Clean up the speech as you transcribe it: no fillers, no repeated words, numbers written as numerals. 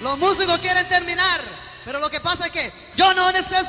los músicos quieren terminar, pero lo que pasa es que yo no necesito